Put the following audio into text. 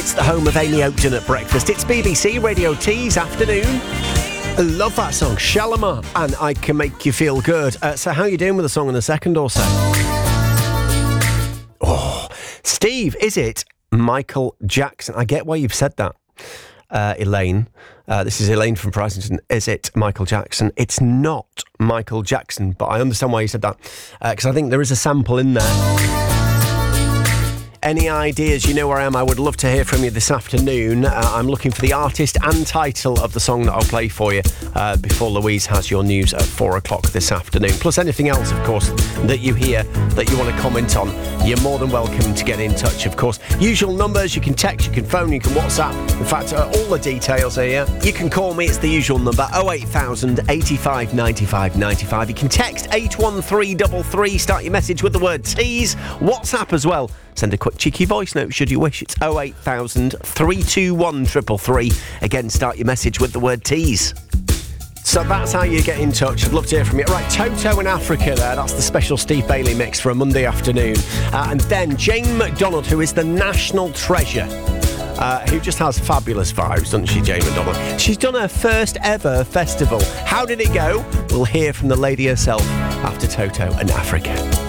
It's the home of Amy Oakden at breakfast. It's BBC Radio T's afternoon. I love that song, Shalimar, and I Can Make You Feel Good. So how are you doing with the song in a second or so? Oh, Steve, is it Michael Jackson? I get why you've said that. Elaine. This is Elaine from Pricington. Is it Michael Jackson? It's not Michael Jackson, but I understand why you said that, because I think there is a sample in there. Any ideas? You know where I am. I would love to hear from you this afternoon. I'm looking for the artist and title of the song that I'll play for you before Louise has your news at 4 o'clock this afternoon. Plus anything else, of course, that you hear that you want to comment on. You're more than welcome to get in touch, of course. Usual numbers, you can text, you can phone, you can WhatsApp. In fact, all the details are here. You can call me, it's the usual number, 08000 85 95 95. You can text 81333, start your message with the word tease. WhatsApp as well. Send a quick cheeky voice note should you wish. It's 08000 321 333. Again, start your message with the word tease. So that's how you get in touch. I'd love to hear from you. Right, Toto in Africa there. That's the special Steve Bailey mix for a Monday afternoon. And then Jane McDonald, who is the national treasure, who just has fabulous vibes, doesn't she, Jane McDonald? She's done her first ever festival. How did it go? We'll hear from the lady herself after Toto in Africa.